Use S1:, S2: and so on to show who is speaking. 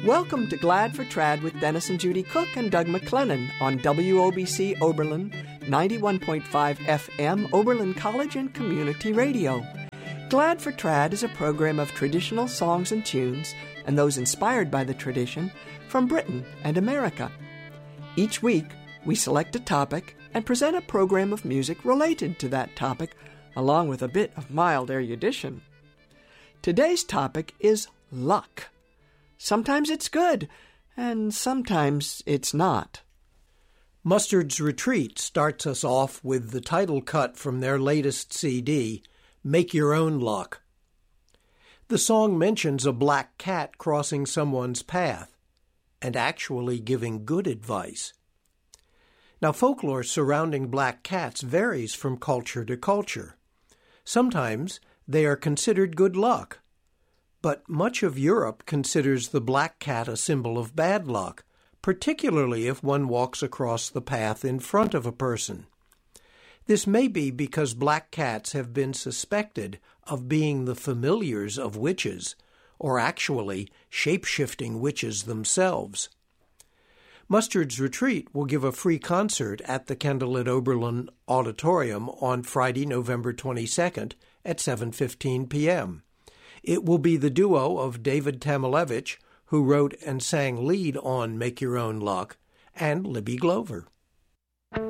S1: Welcome to Glad for Trad with Dennis and Judy Cook and Doug McLennan on WOBC Oberlin, 91.5 FM, Oberlin College and Community Radio. Glad for Trad is a program of traditional songs and tunes, and those inspired by the tradition, from Britain and America. Each week, we select a topic and present a program of music related to that topic, along with a bit of mild erudition. Today's topic is luck. Sometimes it's good, and sometimes it's not.
S2: Mustard's Retreat starts us off with the title cut from their latest CD, Make Your Own Luck. The song mentions a black cat crossing someone's path and actually giving good advice. Now, folklore surrounding black cats varies from culture to culture. Sometimes they are considered good luck, but much of Europe considers the black cat a symbol of bad luck, particularly if one walks across the path in front of a person. This may be because black cats have been suspected of being the familiars of witches, or actually shape-shifting witches themselves. Mustard's Retreat will give a free concert at the Kendall at Oberlin Auditorium on Friday, November 22nd at 7:15 p.m. It will be the duo of David Tamilevich, who wrote and sang lead on Make Your Own Luck, and Libby Glover.